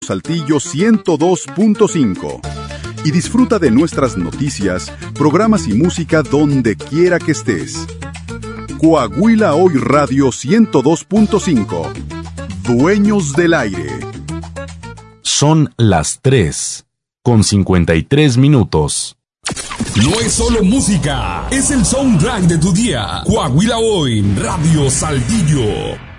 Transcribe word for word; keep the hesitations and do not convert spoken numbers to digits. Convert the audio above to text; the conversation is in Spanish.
Saltillo ciento dos punto cinco. Y disfruta de nuestras noticias, programas y música donde quiera que estés. Coahuila Hoy Radio ciento dos punto cinco. Dueños del aire. Son las tres, con cincuenta y tres minutos. No es solo música, es el soundtrack de tu día. Coahuila Hoy, Radio Saltillo.